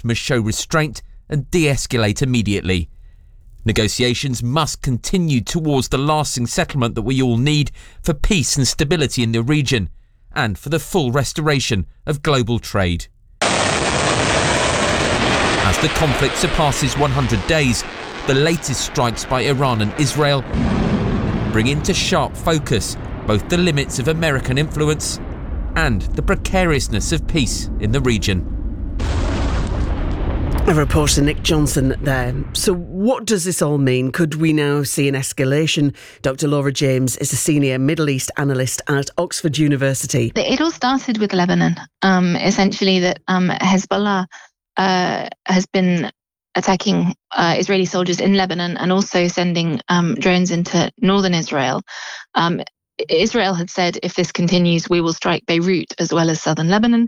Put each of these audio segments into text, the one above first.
sides must show restraint and de-escalate immediately. Negotiations must continue towards the lasting settlement that we all need for peace and stability in the region and for the full restoration of global trade. As the conflict surpasses 100 days, the latest strikes by Iran and Israel bring into sharp focus both the limits of American influence and the precariousness of peace in the region. A reporter, Nick Johnson, there. So what does this all mean? Could we now see an escalation? Dr. Laura James is a senior Middle East analyst at Oxford University. It all started with Lebanon. Essentially that Hezbollah has been attacking Israeli soldiers in Lebanon and also sending drones into northern Israel. Israel had said, if this continues, we will strike Beirut as well as southern Lebanon.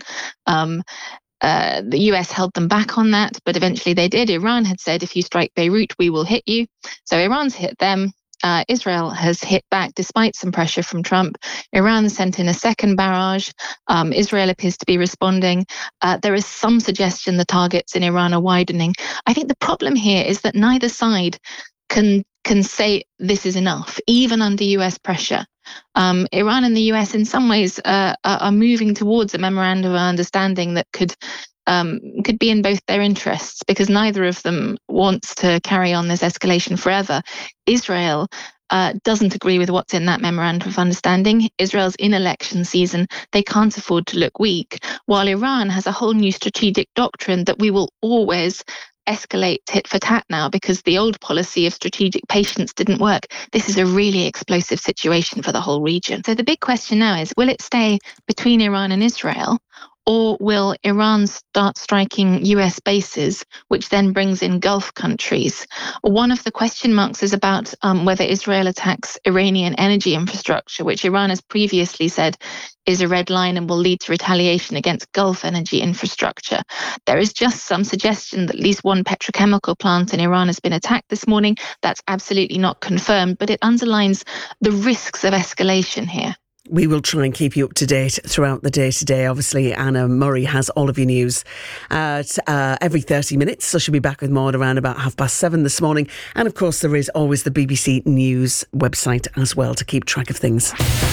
The US held them back on that, but eventually they did. Iran had said, if you strike Beirut, we will hit you. So Iran's hit them. Israel has hit back despite some pressure from Trump. Iran sent in a second barrage. Israel appears to be responding. There is some suggestion the targets in Iran are widening. I think the problem here is that neither side can say this is enough, even under US pressure. Iran and the US in some ways are moving towards a memorandum of understanding that could be in both their interests, because neither of them wants to carry on this escalation forever. Israel doesn't agree with what's in that memorandum of understanding. Israel's in election season. They can't afford to look weak, while Iran has a whole new strategic doctrine that we will always escalate tit for tat now because the old policy of strategic patience didn't work. This is a really explosive situation for the whole region. So the big question now is, will it stay between Iran and Israel, or will Iran start striking US bases, which then brings in Gulf countries? One of the question marks is about whether Israel attacks Iranian energy infrastructure, which Iran has previously said is a red line and will lead to retaliation against Gulf energy infrastructure. There is just some suggestion that at least one petrochemical plant in Iran has been attacked this morning. That's absolutely not confirmed, but it underlines the risks of escalation here. We will try and keep you up to date throughout the day today. Obviously, Anna Murray has all of your news at every 30 minutes. So she'll be back with more at around about 7:30 this morning. And of course, there is always the BBC News website as well to keep track of things.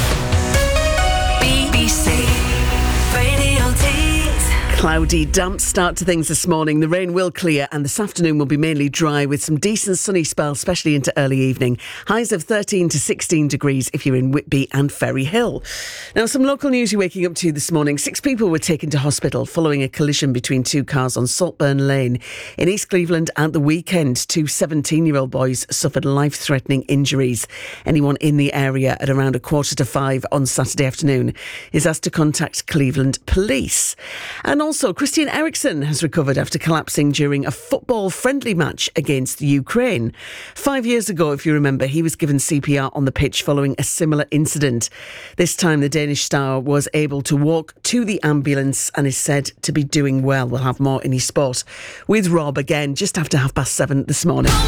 BBC Radio Tees. Cloudy, damp start to things this morning. The rain will clear and this afternoon will be mainly dry with some decent sunny spells, especially into early evening. Highs of 13 to 16 degrees if you're in Whitby and Ferry Hill. Now, some local news you're waking up to this morning. 6 people were taken to hospital following a collision between 2 cars on Saltburn Lane in East Cleveland at the weekend. 2 17-year-old boys suffered life-threatening injuries. Anyone in the area at around 4:45 on Saturday afternoon is asked to contact Cleveland Police. And also, Christian Eriksen has recovered after collapsing during a football-friendly match against Ukraine. 5 years ago, if you remember, he was given CPR on the pitch following a similar incident. This time, the Danish star was able to walk to the ambulance and is said to be doing well. We'll have more in his sport with Rob again just after 7:30 this morning.